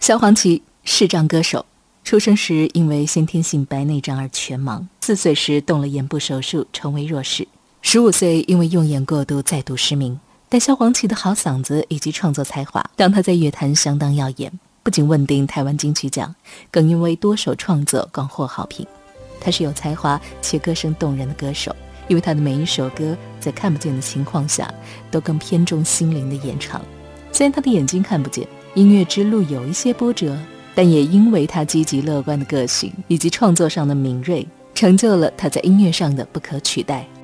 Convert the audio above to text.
萧煌奇，视障歌手，出生时因为先天性白内障而全盲，4岁时动了眼部手术，成为弱视，15岁因为用眼过度再度失明。但萧煌奇的好嗓子以及创作才华，让他在乐坛相当耀眼，不仅问鼎台湾金曲奖，更因为多首创作广获好评。他是有才华且歌声动人的歌手，因为他的每一首歌在看不见的情况下都更偏重心灵的演唱。虽然他的眼睛看不见，音乐之路有一些波折，但也因为他积极乐观的个性以及创作上的敏锐，成就了他在音乐上的不可取代。